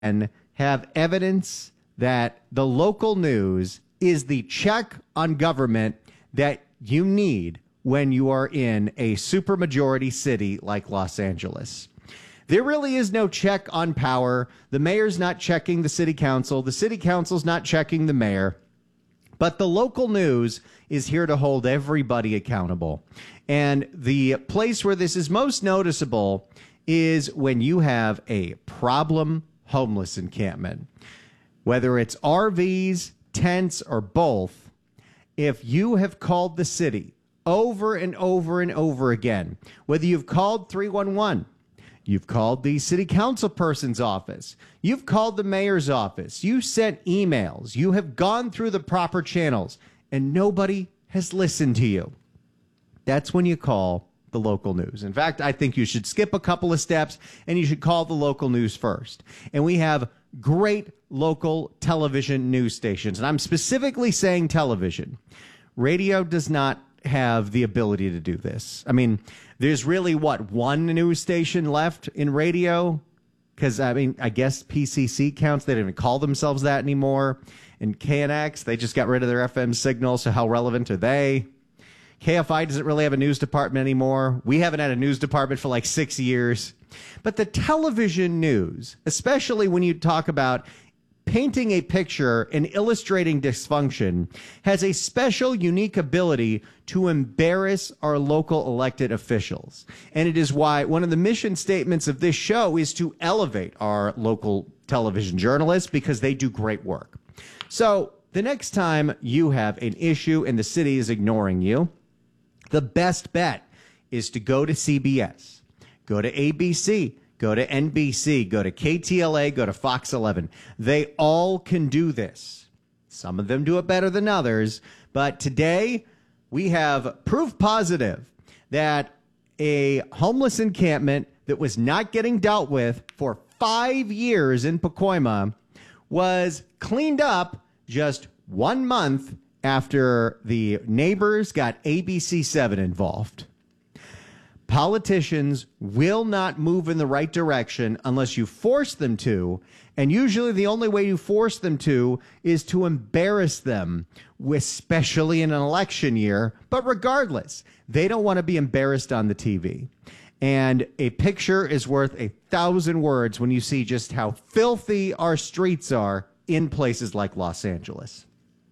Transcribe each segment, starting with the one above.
and have evidence that the local news is the check on government that you need when you are in a supermajority city like Los Angeles. There really is no check on power. The mayor's not checking the city council. The city council's not checking the mayor. But the local news is here to hold everybody accountable. And the place where this is most noticeable is when you have a problem homeless encampment. Whether it's RVs, tents, or both, if you have called the city over and over and over again, whether you've called 311, you've called the city council person's office, you've called the mayor's office, you sent emails, you have gone through the proper channels, and nobody has listened to you, that's when you call the local news. In fact, I think you should skip a couple of steps and you should call the local news first. And we have great local television news stations. And I'm specifically saying television. Radio does not have the ability to do this. I mean, there's really, one news station left in radio? Because, I mean, I guess PCC counts. They don't even call themselves that anymore. And KNX, they just got rid of their FM signal, so how relevant are they? KFI doesn't really have a news department anymore. We haven't had a news department for like 6 years. But the television news, especially when you talk about painting a picture and illustrating dysfunction, has a special, unique ability to embarrass our local elected officials. And it is why one of the mission statements of this show is to elevate our local television journalists, because they do great work. So the next time you have an issue and the city is ignoring you, the best bet is to go to CBS, go to ABC, go to NBC, go to KTLA, go to Fox 11. They all can do this. Some of them do it better than others. But today, we have proof positive that a homeless encampment that was not getting dealt with for 5 years in Pacoima was cleaned up just 1 month after the neighbors got ABC7 involved. Politicians will not move in the right direction unless you force them to, and usually the only way you force them to is to embarrass them, especially in an election year. But regardless, they don't want to be embarrassed on the TV. And a picture is worth 1,000 words when you see just how filthy our streets are in places like Los Angeles.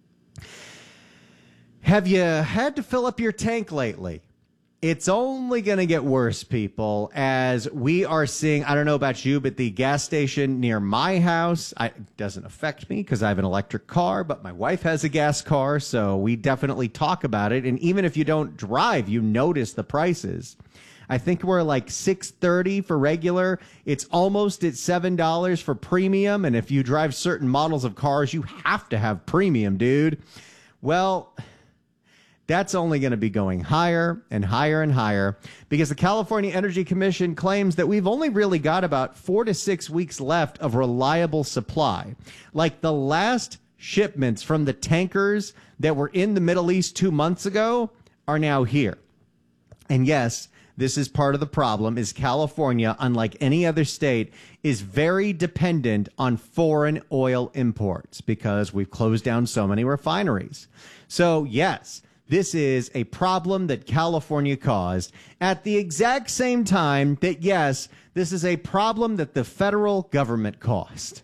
Have you had to fill up your tank lately? It's only going to get worse, people, as we are seeing, I don't know about you, but the gas station near my house, it doesn't affect me because I have an electric car, but my wife has a gas car, so we definitely talk about it. And even if you don't drive, you notice the prices. I think we're like $6.30 for regular. It's almost at $7 for premium. And if you drive certain models of cars, you have to have premium, dude. Well, that's only going to be going higher and higher and higher because the California Energy Commission claims that we've only really got about 4 to 6 weeks left of reliable supply. Like the last shipments from the tankers that were in the Middle East 2 months ago are now here. And yes, this is part of the problem, is California, unlike any other state, is very dependent on foreign oil imports because we've closed down so many refineries. So yes, this is a problem that California caused at the exact same time that, yes, this is a problem that the federal government caused.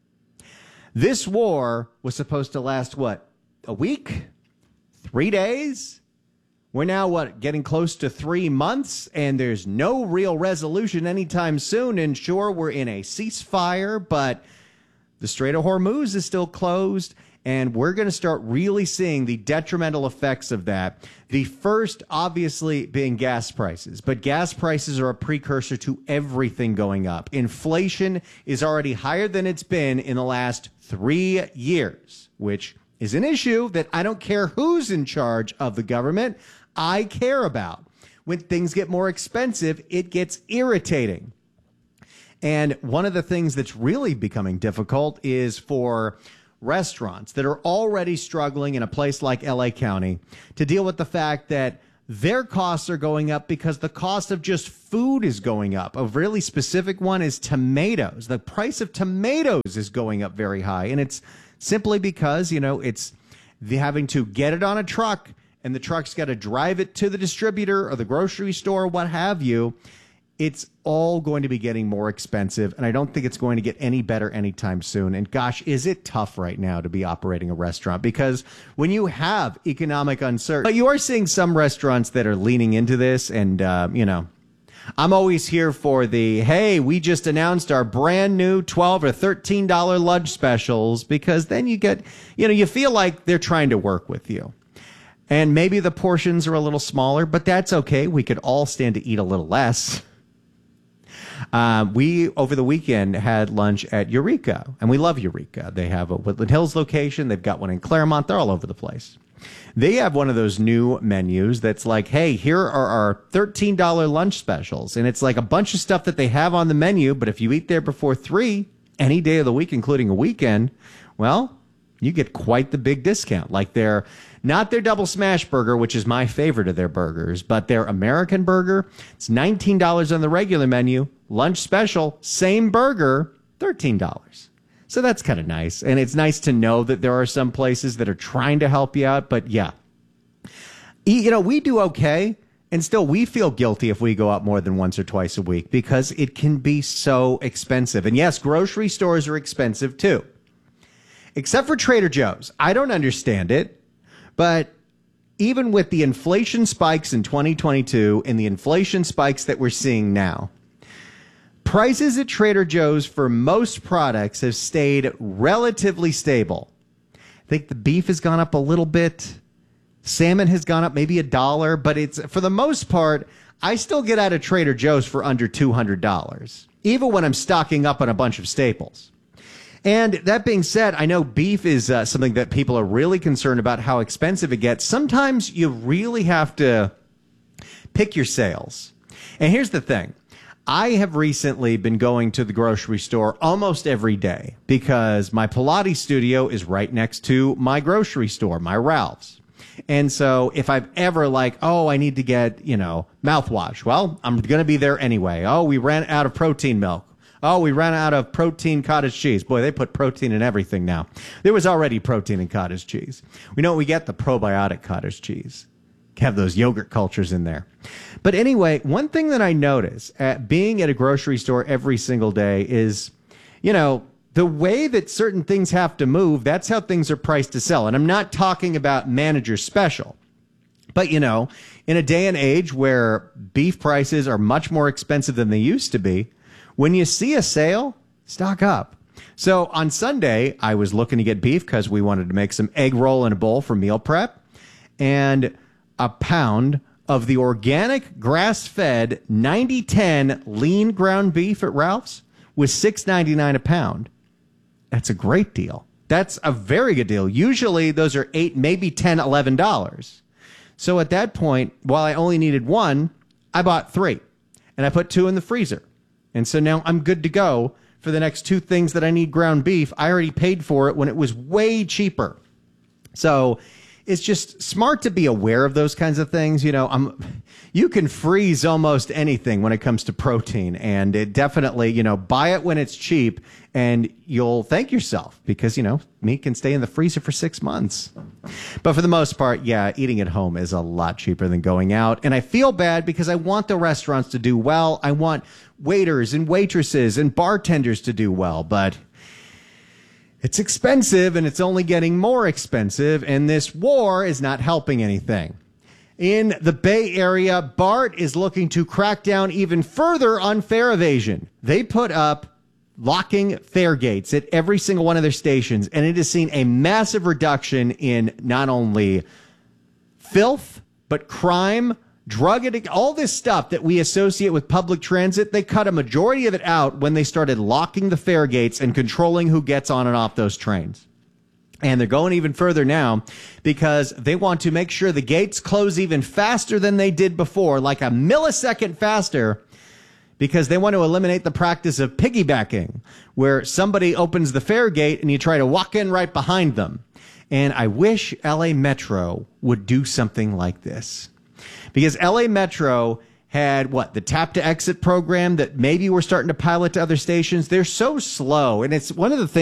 This war was supposed to last, a week? 3 days? We're now, getting close to 3 months, and there's no real resolution anytime soon. And sure, we're in a ceasefire, but the Strait of Hormuz is still closed. And we're going to start really seeing the detrimental effects of that. The first, obviously, being gas prices. But gas prices are a precursor to everything going up. Inflation is already higher than it's been in the last 3 years, which is an issue that I don't care who's in charge of the government. I care about. When things get more expensive, it gets irritating. And one of the things that's really becoming difficult is for restaurants that are already struggling in a place like LA County to deal with the fact that their costs are going up because the cost of just food is going up. A really specific one is tomatoes. The price of tomatoes is going up very high. And it's simply because, it's having to get it on a truck, and the truck's got to drive it to the distributor or the grocery store, what have you. It's all going to be getting more expensive, and I don't think it's going to get any better anytime soon. And gosh, is it tough right now to be operating a restaurant, because when you have economic uncertainty, but you are seeing some restaurants that are leaning into this. And, I'm always here for the, hey, we just announced our brand new $12 or $13 lunch specials, because then you get, you feel like they're trying to work with you. And maybe the portions are a little smaller, but that's okay. We could all stand to eat a little less. We, over the weekend, had lunch at Eureka, and we love Eureka. They have a Woodland Hills location. They've got one in Claremont. They're all over the place. They have one of those new menus that's like, hey, here are our $13 lunch specials. And it's like a bunch of stuff that they have on the menu, but if you eat there before 3, any day of the week, including a weekend, well, you get quite the big discount. Like not their double smash burger, which is my favorite of their burgers, but their American burger. It's $19 on the regular menu. Lunch special, same burger, $13. So that's kind of nice. And it's nice to know that there are some places that are trying to help you out. But yeah, we do okay. And still, we feel guilty if we go out more than once or twice a week, because it can be so expensive. And yes, grocery stores are expensive too. Except for Trader Joe's. I don't understand it. But even with the inflation spikes in 2022 and the inflation spikes that we're seeing now, prices at Trader Joe's for most products have stayed relatively stable. I think the beef has gone up a little bit. Salmon has gone up maybe $1, but it's, for the most part, I still get out of Trader Joe's for under $200, even when I'm stocking up on a bunch of staples. And that being said, I know beef is something that people are really concerned about, how expensive it gets. Sometimes you really have to pick your sales. And here's the thing. I have recently been going to the grocery store almost every day, because my Pilates studio is right next to my grocery store, my Ralph's. And so if I've ever I need to get, mouthwash, well, I'm going to be there anyway. Oh, we ran out of protein milk. Oh, we ran out of protein cottage cheese. Boy, they put protein in everything now. There was already protein in cottage cheese. We get the probiotic cottage cheese. Have those yogurt cultures in there. But anyway, one thing that I notice at being at a grocery store every single day is, the way that certain things have to move, that's how things are priced to sell. And I'm not talking about manager special. But, in a day and age where beef prices are much more expensive than they used to be, when you see a sale, stock up. So on Sunday, I was looking to get beef because we wanted to make some egg roll in a bowl for meal prep. And a pound of the organic grass-fed 90-10 lean ground beef at Ralph's was $6.99 a pound. That's a great deal. That's a very good deal. Usually those are $8, maybe $10, $11. So at that point, while I only needed one, I bought 3 and I put 2 in the freezer. And so now I'm good to go for the next 2 things that I need ground beef. I already paid for it when it was way cheaper. So it's just smart to be aware of those kinds of things. You can freeze almost anything when it comes to protein, and it definitely, buy it when it's cheap and you'll thank yourself, because, meat can stay in the freezer for 6 months. But for the most part, yeah, eating at home is a lot cheaper than going out. And I feel bad because I want the restaurants to do well. I want waiters and waitresses and bartenders to do well, but it's expensive, and it's only getting more expensive, and this war is not helping anything. In the Bay Area, BART is looking to crack down even further on fare evasion. They put up locking fare gates at every single one of their stations, and it has seen a massive reduction in not only filth, but crime, drug addict, all this stuff that we associate with public transit. They cut a majority of it out when they started locking the fare gates and controlling who gets on and off those trains. And they're going even further now because they want to make sure the gates close even faster than they did before, like a millisecond faster, because they want to eliminate the practice of piggybacking, where somebody opens the fare gate and you try to walk in right behind them. And I wish LA Metro would do something like this. Because LA Metro had the tap to exit program that maybe we're starting to pilot to other stations. They're so slow. And it's one of the things